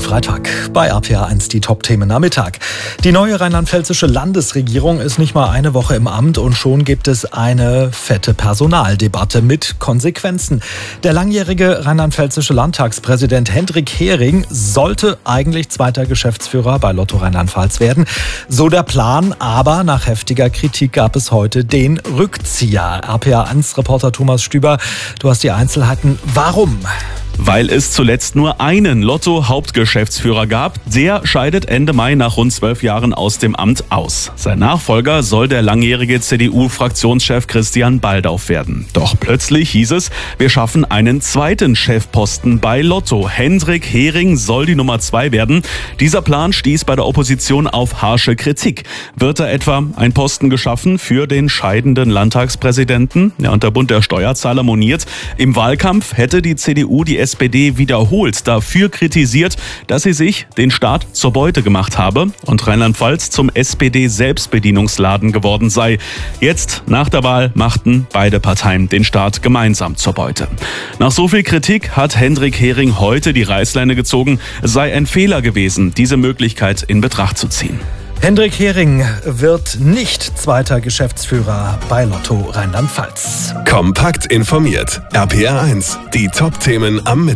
Freitag bei RPA1 die Top-Themen am Mittag. Die neue rheinland-pfälzische Landesregierung ist nicht mal eine Woche im Amt und schon gibt es eine fette Personaldebatte mit Konsequenzen. Der langjährige rheinland-pfälzische Landtagspräsident Hendrik Hering sollte eigentlich zweiter Geschäftsführer bei Lotto Rheinland-Pfalz werden. So der Plan, aber nach heftiger Kritik gab es heute den Rückzieher. RPA1-Reporter Thomas Stüber, du hast die Einzelheiten. Warum? Weil es zuletzt nur einen Lotto-Hauptgeschäftsführer gab. Der scheidet Ende Mai nach rund 12 Jahren aus dem Amt aus. Sein Nachfolger soll der langjährige CDU-Fraktionschef Christian Baldauf werden. Doch plötzlich hieß es, wir schaffen einen zweiten Chefposten bei Lotto. Hendrik Hering soll die Nummer 2 werden. Dieser Plan stieß bei der Opposition auf harsche Kritik. Wird da etwa ein Posten geschaffen für den scheidenden Landtagspräsidenten? Ja, und der Bund der Steuerzahler moniert, im Wahlkampf hätte die CDU die SPD wiederholt dafür kritisiert, dass sie sich den Staat zur Beute gemacht habe und Rheinland-Pfalz zum SPD-Selbstbedienungsladen geworden sei. Jetzt, nach der Wahl, machten beide Parteien den Staat gemeinsam zur Beute. Nach so viel Kritik hat Hendrik Hering heute die Reißleine gezogen. Es sei ein Fehler gewesen, diese Möglichkeit in Betracht zu ziehen. Hendrik Hering wird nicht zweiter Geschäftsführer bei Lotto Rheinland-Pfalz. Kompakt informiert. RPA1, die Top-Themen am Mittag.